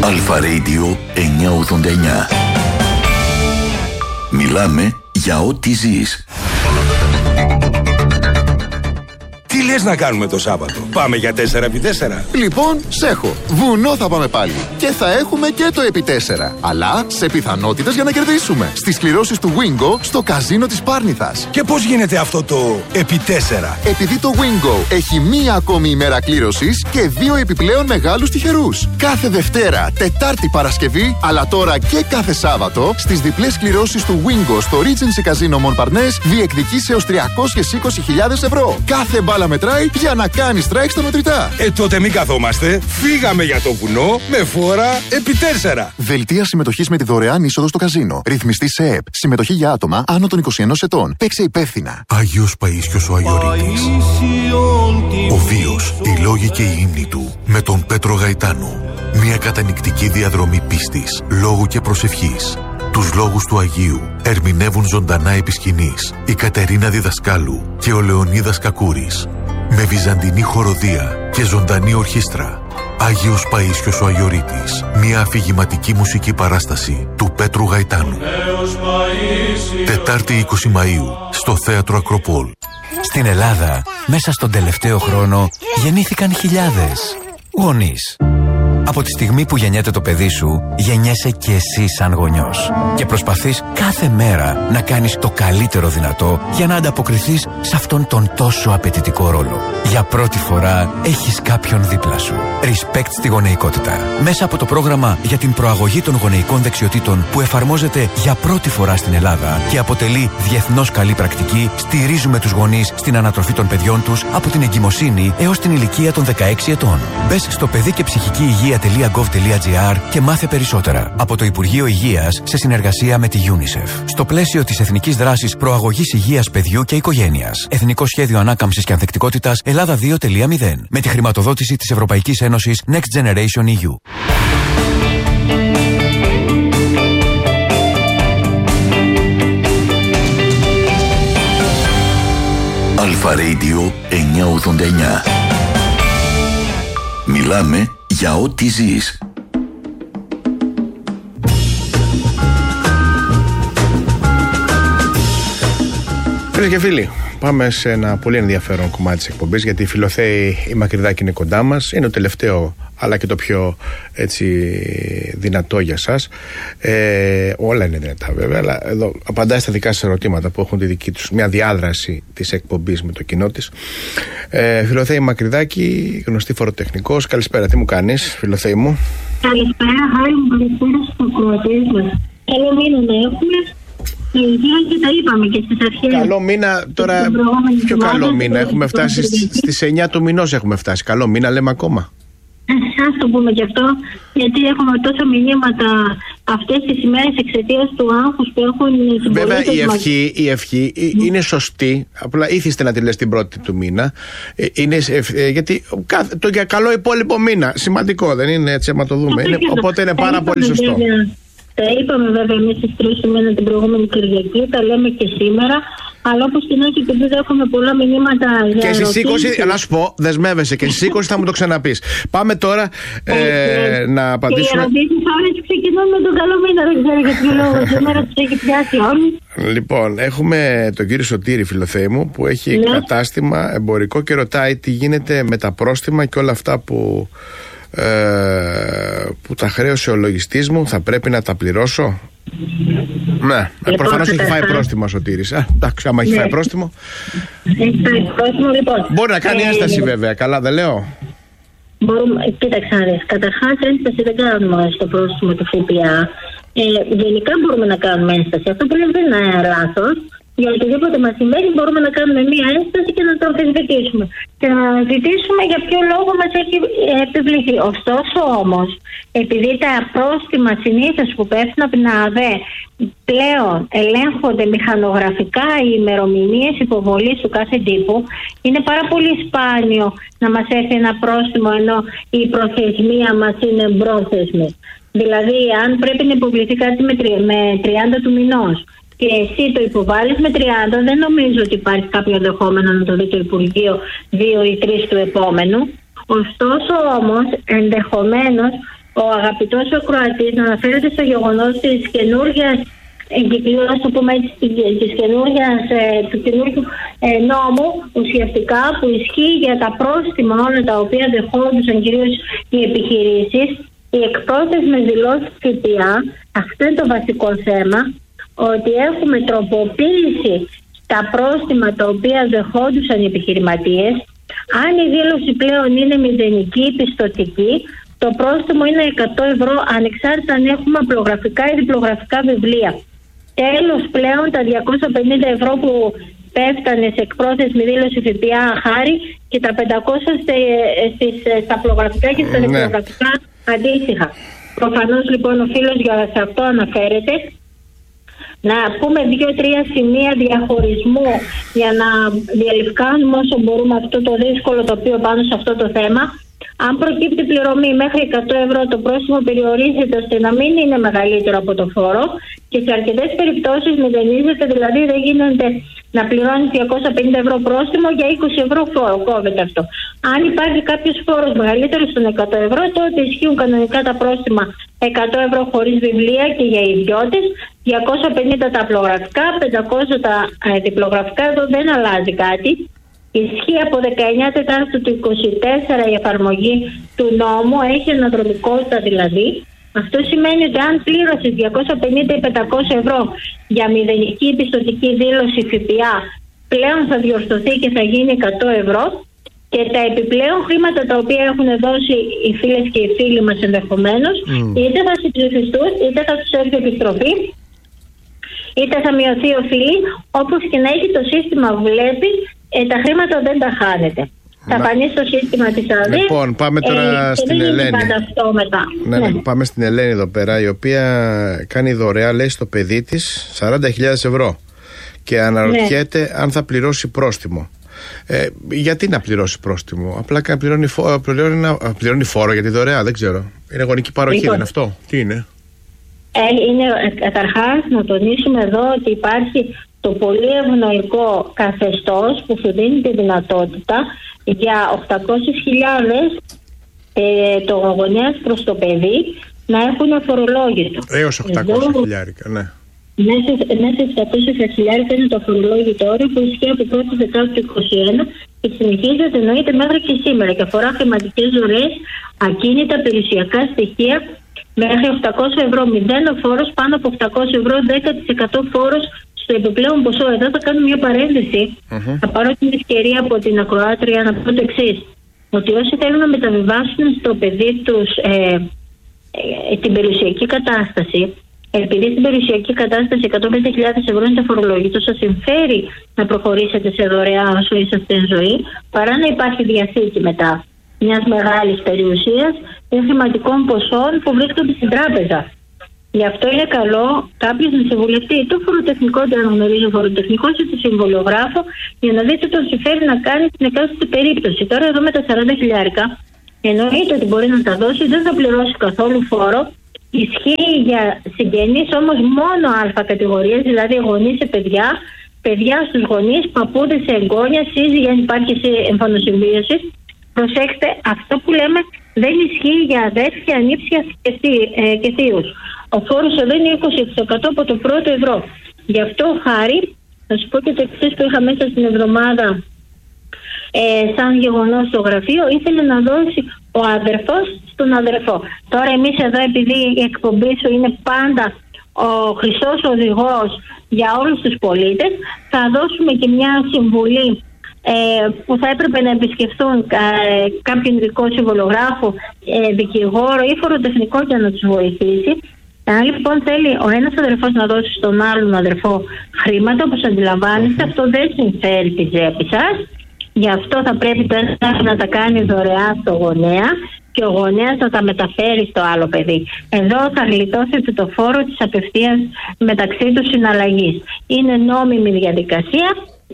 Αλφα Radio 989. Μιλάμε για ό,τι ζεις. Τι λες να κάνουμε το Σάββατο? Πάμε για 4x4? Λοιπόν, σ' έχω. Βουνό θα πάμε πάλι. Και θα έχουμε και το επί 4. Αλλά σε πιθανότητες για να κερδίσουμε. Στις κληρώσεις του Wingo στο καζίνο της Πάρνηθας. Και πώς γίνεται αυτό το επί 4? Επειδή το Wingo έχει μία ακόμη ημέρα κλήρωσης και 2 επιπλέον μεγάλους τυχερούς. Κάθε Δευτέρα, Τετάρτη, Παρασκευή, αλλά τώρα και κάθε Σάββατο, στις διπλές κληρώσεις του Wingo στο Regency Casino Montparnasse διεκδικείς έως 320.000 ευρώ. Κάθε μπάλα μετράει για να κάνει strike στα μετρητά. Τότε μην καθόμαστε. Φύγαμε για το βουνό με φόρα επί 4. Δελτία συμμετοχής με τη δωρεάν είσοδο στο καζίνο. Ρυθμιστή σε ΕΕΠ. Συμμετοχή για άτομα άνω των 21 ετών. Παίξε υπεύθυνα. Άγιος Παΐσιος ο Αγιορείτης. Ο βίος, οι λόγοι και οι ύμνοι του. Με τον Πέτρο Γαϊτάνο. Μια κατανυκτική διαδρομή πίστης, λόγου και προσευχής. Τους λόγους του Αγίου ερμηνεύουν ζωντανά επί σκηνής η Κατερίνα Διδασκάλου και ο Λεωνίδας Κακούρης. Με βυζαντινή χοροδία και ζωντανή ορχήστρα. Άγιος Παΐσιος ο Αγιορείτης. Μια αφηγηματική μουσική παράσταση του Πέτρου Γαϊτάνου. Τετάρτη 20 Μαΐου στο Θέατρο Ακροπόλ. Στην Ελλάδα, μέσα στον τελευταίο χρόνο, γεννήθηκαν χιλιάδες γονείς. Από τη στιγμή που γεννιέται το παιδί σου, γεννιέσαι και εσύ σαν γονιός. Και προσπαθείς κάθε μέρα να κάνεις το καλύτερο δυνατό για να ανταποκριθείς σε αυτόν τον τόσο απαιτητικό ρόλο. Για πρώτη φορά έχεις κάποιον δίπλα σου. Respect στη γονεϊκότητα. Μέσα από το πρόγραμμα για την προαγωγή των γονεϊκών δεξιοτήτων που εφαρμόζεται για πρώτη φορά στην Ελλάδα και αποτελεί διεθνώς καλή πρακτική, στηρίζουμε τους γονείς στην ανατροφή των παιδιών τους από την εγκυμοσύνη έως την ηλικία των 16 ετών. Μπες στο παιδί και ψυχική υγεία.gov.gr και μάθε περισσότερα. Από το Υπουργείο Υγείας σε συνεργασία με τη UNICEF. Στο πλαίσιο της Εθνικής Δράσης Προαγωγής Υγείας Παιδιού και Οικογένειας. Εθνικό Σχέδιο Ανάκαμψης και Ανθεκτικότητας Ελλάδα 2.0. Με τη χρηματοδότηση της Ευρωπαϊκής Ένωσης Next Generation EU. Αλφα Radio 989. Μιλάμε για ό,τι ζεις. Φίλες και φίλοι, πάμε σε ένα πολύ ενδιαφέρον κομμάτι της εκπομπής, γιατί η Φιλοθέη η Μακρυδάκη είναι κοντά μας. Είναι το τελευταίο, αλλά και το πιο έτσι δυνατό για σας. Όλα είναι δυνατά βέβαια, αλλά εδώ απαντάει στα δικά σας ερωτήματα που έχουν τη δική τους μια διάδραση της εκπομπής με το κοινό της. Φιλοθέη Μακρυδάκη, γνωστή φοροτεχνικός. Καλησπέρα, τι μου κάνεις, Φιλοθέη μου? Καλησπέρα, χάρη μου, καλησπέρα στους ακροατές μας. Καλό μήνα να έχουμε. Και τα είπαμε και στις αρχές. Καλό μήνα, τώρα πιο καλό μήνα. Έχουμε φτάσει στις 9 του μηνός, έχουμε φτάσει. Καλό μήνα λέμε ακόμα. Ας το πούμε και αυτό, γιατί έχουμε τόσα μηνύματα αυτές τις ημέρες εξαιτίας του άγχους που έχουν οι συμπολίτες. Βέβαια η ευχή είναι σωστή, απλά ήθιστε να τη λες την πρώτη του μήνα. Γιατί το για καλό υπόλοιπο μήνα, σημαντικό δεν είναι έτσι, άμα το δούμε. Οπότε είναι πάρα πολύ σωστό. Τα είπαμε βέβαια εμείς στις 3 του μήνα την προηγούμενη Κυριακή, τα λέμε και σήμερα. Αλλά όπως την έχει και επειδή έχουμε πολλά μηνύματα για και στις 20, να σου πω, δεσμεύεσαι και στις 20 θα μου το ξαναπείς. Πάμε τώρα να απαντήσουμε. Και οι ερωτήσεις όλες ξεκινούν με τον καλό μήνα, δεν ξέρω για ποιο λόγο. Σήμερα τους έχει πιάσει όλοι. Λοιπόν, έχουμε τον κύριο Σωτήρη, Φιλοθέη μου, που έχει κατάστημα εμπορικό και ρωτάει τι γίνεται με τα πρόστιμα και όλα αυτά που τα χρέωσε ο λογιστής μου, θα πρέπει να τα πληρώσω? Ναι, προφανώς έχει φάει πρόστιμο ο Σωτήρης. Εντάξει, άμα έχει φάει πρόστιμο, μπορεί να κάνει ένσταση βέβαια, καλά δεν λέω? Κοίταξε, καταρχάς ένσταση δεν κάνουμε στο πρόστιμο του ΦΠΑ. Γενικά μπορούμε να κάνουμε ένσταση. Αυτό που λέμε δεν είναι λάθος. Για οτιδήποτε μας συμβαίνει μπορούμε να κάνουμε μία ένσταση και να το αμφισβητήσουμε. Και να ζητήσουμε για ποιο λόγο μας έχει επιβληθεί. Ωστόσο όμως, επειδή τα πρόστιμα συνήθως που πέφτουν από την ΑΔΕ πλέον ελέγχονται μηχανογραφικά οι ημερομηνίες υποβολής του κάθε τύπου, είναι πάρα πολύ σπάνιο να μας έρθει ένα πρόστιμο ενώ η προθεσμία μας είναι εμπρόθεσμη. Δηλαδή, αν πρέπει να υποβληθεί κάτι με 30 του μηνός και εσύ το υποβάλλεις με 30, δεν νομίζω ότι υπάρχει κάποιο ενδεχόμενο να το δει το Υπουργείο 2 ή 3 του επόμενου. Ωστόσο όμως, ενδεχομένως ο αγαπητός ακροατής να αναφέρεται στο γεγονός της καινούργιας εγκυκλώσης, του καινούργιου νόμου ουσιαστικά που ισχύει για τα πρόστιμα όλα τα οποία δεχόντουσαν κυρίως οι επιχειρήσεις, οι εκπρόθεσμες δηλώσεις ΦΠΑ. Αυτό είναι το βασικό θέμα, ότι έχουμε τροποποίηση στα πρόστιμα τα οποία δεχόντουσαν οι επιχειρηματίες. Αν η δήλωση πλέον είναι μηδενική πιστωτική, το πρόστιμο είναι 100 ευρώ ανεξάρτητα αν έχουμε απλογραφικά ή διπλογραφικά βιβλία. Τέλος, πλέον τα 250 ευρώ που πέφτανε σε εκπρόθεσμη δήλωση ΦΠΑ χάρη και τα 500 στα απλογραφικά και στα διπλογραφικά αντίστοιχα. Προφανώς λοιπόν ο φίλος σε αυτό αναφέρεται. Να πούμε 2-3 σημεία διαχωρισμού για να διαλευκάνουμε όσο μπορούμε αυτό το δύσκολο τοπίο πάνω σε αυτό το θέμα. Αν προκύπτει πληρωμή μέχρι 100 ευρώ, το πρόστιμο περιορίζεται ώστε να μην είναι μεγαλύτερο από το φόρο και σε αρκετές περιπτώσεις μηδενίζεται, δηλαδή δεν γίνεται να πληρώνει 250 ευρώ πρόστιμο για 20 ευρώ φόρο. Κόβεται αυτό. Αν υπάρχει κάποιος φόρος μεγαλύτερος των 100 ευρώ, τότε ισχύουν κανονικά τα πρόστιμα 100 ευρώ χωρίς βιβλία και για ιδιώτες, 250 τα απλογραφικά, 500 τα διπλογραφικά. Εδώ δεν αλλάζει κάτι. Ισχύει από 19 Τετάρτου του 24 η εφαρμογή του νόμου, έχει αναδρομικότητα δηλαδή. Αυτό σημαίνει ότι αν πλήρωσες 250 ή 500 ευρώ για μηδενική πιστωτική δήλωση ΦΠΑ, πλέον θα διορθωθεί και θα γίνει 100 ευρώ και τα επιπλέον χρήματα τα οποία έχουν δώσει οι φίλες και οι φίλοι μας ενδεχομένως, είτε θα συμψηφιστούν είτε θα τους έρθει επιστροφή, είτε θα μειωθεί οφειλή, όπως και να έχει το σύστημα βλέπει. Τα χρήματα δεν τα χάνετε. Θα φανεί στο σύστημα της ΑΔΕ. Λοιπόν, πάμε τώρα στην Ελένη. Πάμε στην Ελένη εδώ πέρα, η οποία κάνει δωρεά, λέει, στο παιδί της 40.000 ευρώ και αναρωτιέται αν θα πληρώσει πρόστιμο. Γιατί να πληρώσει πρόστιμο? Απλά πληρώνει φόρο για τη δωρεά, δεν ξέρω. Είναι γονική παροχή, λοιπόν, δεν είναι αυτό? Τι είναι? Είναι καταρχάς να τονίσουμε εδώ ότι υπάρχει το πολύ ευνοϊκό καθεστώς που σου δίνει τη δυνατότητα για 800.000 το γονέας προς το παιδί να έχουν αφορολόγητο. Έως 800.000, ναι. Μέσα στις 800.000 είναι το αφορολόγητο όριο που ισχύει από 1η Δεκάτου του 2021 και συνεχίζεται εννοείται μέχρι και σήμερα και αφορά χρηματικές δωρεές, ακίνητα, περιουσιακά στοιχεία μέχρι 800 ευρώ 0 φόρος, πάνω από 800 ευρώ 10% φόρος στο επιπλέον ποσό. Εδώ θα κάνω μια παρένθεση. Θα πάρω την ευκαιρία από την ακροάτρια να πω το εξής. Ότι όσοι θέλουν να μεταβιβάσουν στο παιδί τους την περιουσιακή κατάσταση, επειδή στην περιουσιακή κατάσταση 150.000 ευρώ είναι φορολόγητο, σας συμφέρει να προχωρήσετε σε δωρεά όσο είσαστε εν ζωή, παρά να υπάρχει διαθήκη μετά μιας μεγάλης περιουσίας ή χρηματικών ποσών που βρίσκονται στην τράπεζα. Γι' αυτό είναι καλό κάποιος να συμβουλευτεί το φοροτεχνικό, το αναγνωρίζει ο φοροτεχνικός ή το συμβολιογράφο, για να δείτε τον συμφέρει να κάνει στην εκάστοτε περίπτωση. Τώρα εδώ με τα 40.000 εννοείται ότι μπορεί να τα δώσει, δεν θα πληρώσει καθόλου φόρο. Ισχύει για συγγενείς όμως μόνο α κατηγορίες, δηλαδή γονείς σε παιδιά, παιδιά στους γονείς, παππούδες σε εγγόνια, σύζυγοι αν υπάρχει σε εμφανοσυμβίωση. Προσέξτε, αυτό που λέμε δεν ισχύει για αδέρφια, ανήψια και θείους. Ο φόρος εδώ είναι 20% από το πρώτο ευρώ. Γι' αυτό χάρη, θα σου πω και το εξής που είχα μέσα στην εβδομάδα σαν γεγονός στο γραφείο, ήθελε να δώσει ο αδερφός στον αδερφό. Τώρα εμείς εδώ, επειδή η εκπομπή σου είναι πάντα ο χρυσός οδηγός για όλους τους πολίτες, θα δώσουμε και μια συμβουλή που θα έπρεπε να επισκεφθούν κάποιον ειδικό συμβολογράφο, δικηγόρο ή φοροτεχνικό για να τους βοηθήσει. Αν λοιπόν θέλει ο ένας αδερφός να δώσει στον άλλον αδερφό χρήματα, όπως αντιλαμβάνεστε, αυτό δεν συμφέρει τη τσέπη σας. Γι' αυτό θα πρέπει το ένα να τα κάνει δωρεά στο γονέα και ο γονέας να τα μεταφέρει στο άλλο παιδί. Εδώ θα γλιτώσετε το φόρο της απευθείας μεταξύ τους συναλλαγής. Είναι νόμιμη διαδικασία,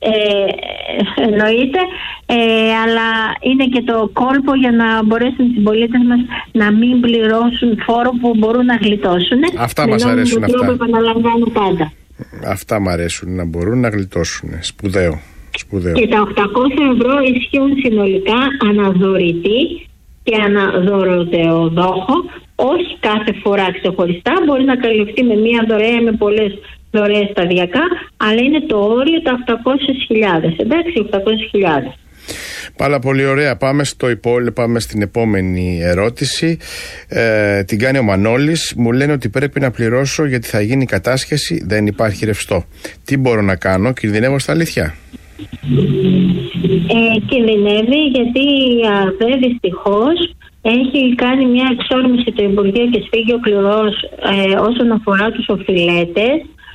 εννοείται, αλλά είναι και το κόλπο για να μπορέσουν οι συμπολίτες μας να μην πληρώσουν φόρο που μπορούν να γλιτώσουν. Αυτά μας αρέσουν αυτά. Επαναλαμβάνω πάντα. Αυτά μου αρέσουν, να μπορούν να γλιτώσουν. Σπουδαίο. Και τα 800 ευρώ ισχύουν συνολικά αναδωρητή και αναδωροτεοδόχο, όχι κάθε φορά ξεχωριστά, μπορεί να καλυφθεί με μία δωρεά, με πολλές δωρεές σταδιακά, αλλά είναι το όριο τα 800.000. Εντάξει, 800.000. Πάρα πολύ ωραία. Πάμε στην επόμενη ερώτηση. Την κάνει ο Μανώλης. Μου λένε ότι πρέπει να πληρώσω γιατί θα γίνει κατάσχεση, δεν υπάρχει ρευστό. Τι μπορώ να κάνω, κινδυνεύω στα αλήθεια? Κινδυνεύει γιατί η ΑΔΕ δυστυχώς έχει κάνει μια εξόρμηση το Υπουργείο και σφίγγει ο κληρός όσον αφορά τους οφειλέτες.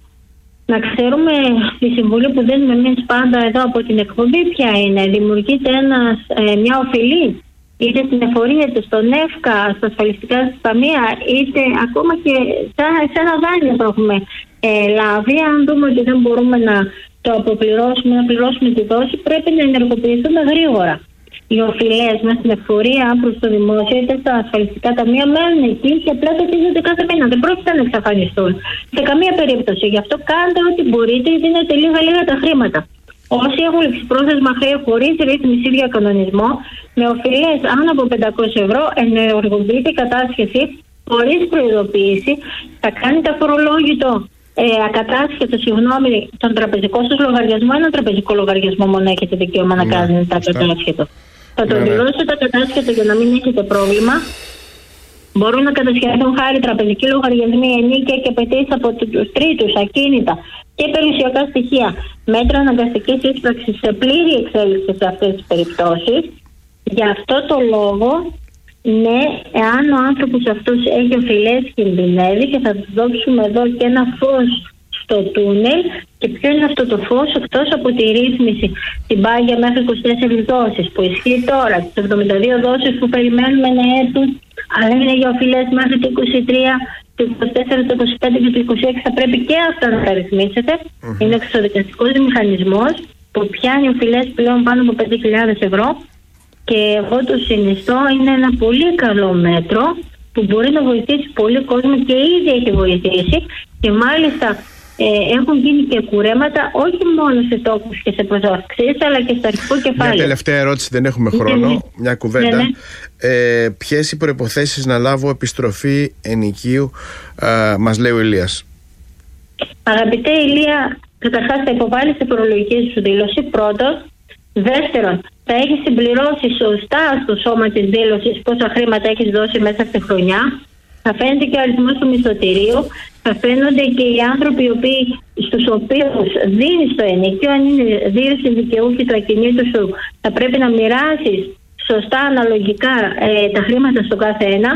Να ξέρουμε τη συμβουλή που δίνουμε εμείς πάντα εδώ από την εκπομπή ποια είναι. Δημιουργείται μια οφειλή είτε στην εφορία, είτε στον ΕΦΚΑ, στα ασφαλιστικά ταμεία, είτε ακόμα και σε ένα δάνειο που έχουμε λάβει. Αν δούμε ότι δεν μπορούμε να το αποπληρώσουμε, να πληρώσουμε τη δόση, πρέπει να ενεργοποιηθούμε γρήγορα. Οι οφειλές μας στην εφορία προς το δημόσιο είτε στα ασφαλιστικά ταμεία μένουν εκεί και απλά τετίζονται κάθε μήνα. Δεν πρόκειται να εξαφανιστούν σε καμία περίπτωση. Γι' αυτό κάντε ό,τι μπορείτε ή δίνετε λίγα τα χρήματα. Όσοι έχουν ληξιπρόθεσμα χρέη χωρίς ρύθμιση ή διακανονισμό, με οφειλές άνω από 500 ευρώ, ενεργοποιείται η κατάσχεση χωρίς προειδοποίηση, θα κάνετε αφορολόγητο ακατάσχετο, τον τραπεζικό σας λογαριασμό. Ένα τραπεζικό λογαριασμό μόνο έχετε δικαίωμα να κάνετε ακατάσχετο. Θα το δηλώσετε ακατάσχετο για να μην έχετε πρόβλημα. Μπορούν να κατασχεθούν χάρη τραπεζικοί λογαριασμοί, ενίκια και απαιτήσεις από τους τρίτους, ακίνητα και περιουσιακά στοιχεία. Μέτρα αναγκαστικής ίσπραξης σε πλήρη εξέλιξη σε αυτές τις περιπτώσεις. Γι' αυτό το λόγο, ναι, εάν ο άνθρωπος αυτός έχει οφειλές, κινδυνεύει και θα του δώσουμε εδώ και ένα φως στο τούνελ. Και ποιο είναι αυτό το φως? Εκτός από τη ρύθμιση, την πάγια μέχρι 24 δόσεις που ισχύει τώρα, τις 72 δόσεις που περιμένουμε να έρθουν, αλλά είναι για οφειλές μέχρι το 23, το 24, το 25 και το 26, θα πρέπει και αυτά να τα ρυθμίσετε. Είναι εξωδικαστικός μηχανισμός που πιάνει οφειλές πλέον πάνω από 5.000 ευρώ. Και εγώ το συνιστώ, είναι ένα πολύ καλό μέτρο που μπορεί να βοηθήσει πολύ κόσμο και ήδη έχει βοηθήσει και μάλιστα έχουν γίνει και κουρέματα όχι μόνο σε τόκους και σε προσαυξήσεις αλλά και στο αρχικό κεφάλαιο. Μια τελευταία ερώτηση, δεν έχουμε χρόνο, μια κουβέντα. Ποιες οι προϋποθέσεις να λάβω επιστροφή ενοικίου, μας λέει ο Ηλίας? Αγαπητέ Ηλία, καταρχάς θα υποβάλεις τη φορολογική σου δήλωση πρώτον. Δεύτερον, θα έχεις συμπληρώσει σωστά στο σώμα της δήλωσης πόσα χρήματα έχεις δώσει μέσα στη χρονιά. Θα φαίνεται και ο αριθμός του μισθωτηρίου. Θα φαίνονται και οι άνθρωποι στους οποίους δίνεις το ενοίκιο. Αν είναι δύο συνδικαιούχοι του ακινήτου σου, θα πρέπει να μοιράσεις σωστά αναλογικά τα χρήματα στο κάθε ένα.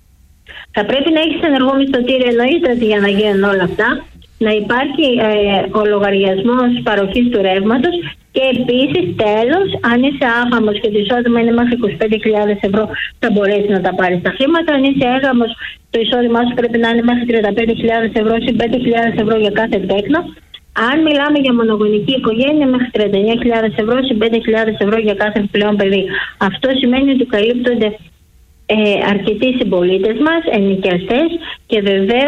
Θα πρέπει να έχεις ενεργό μισθωτήριο, εννοείται για να γίνουν όλα αυτά. Να υπάρχει ο λογαριασμός παροχής του ρεύματος. Και επίσης, τέλος, αν είσαι άγαμος και το εισόδημα είναι μέχρι 25.000 ευρώ, θα μπορέσει να τα πάρεις τα χρήματα. Αν είσαι έγαμος, το εισόδημά σου πρέπει να είναι μέχρι 35.000 ευρώ ή 5.000 ευρώ για κάθε τέκνο. Αν μιλάμε για μονογονική οικογένεια, μέχρι 39.000 ευρώ ή 5.000 ευρώ για κάθε επιπλέον παιδί. Αυτό σημαίνει ότι καλύπτονται αρκετοί συμπολίτες μας, ενοικιαστές και βεβαίως